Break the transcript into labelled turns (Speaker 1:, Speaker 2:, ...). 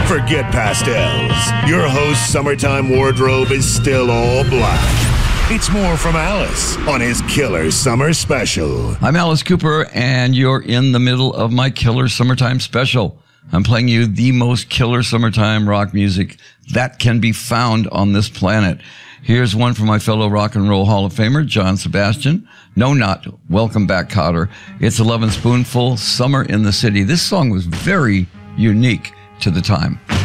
Speaker 1: Forget pastels. Your host's summertime wardrobe is still all black. It's more from Alice on his Killer Summer Special.
Speaker 2: I'm Alice Cooper, and you're in the middle of my Killer Summertime Special. I'm playing you the most killer summertime rock music that can be found on this planet. Here's one from my fellow Rock and Roll Hall of Famer, John Sebastian. No, not Welcome Back, Kotter. It's 11 Spoonful, Summer in the City. This song was very unique to the time.